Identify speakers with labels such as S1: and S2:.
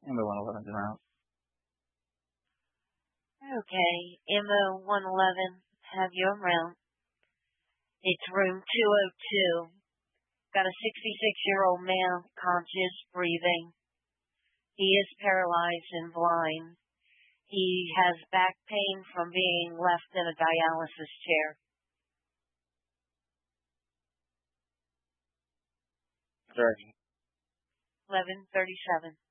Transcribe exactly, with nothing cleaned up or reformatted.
S1: Amber one eleven is out.
S2: Okay, Amber one eleven, have your round. It's room two oh two. Got a sixty-six-year-old man, conscious, breathing. He is paralyzed and blind. He has back pain from being left in a dialysis chair.
S1: Direction.
S2: eleven thirty-seven.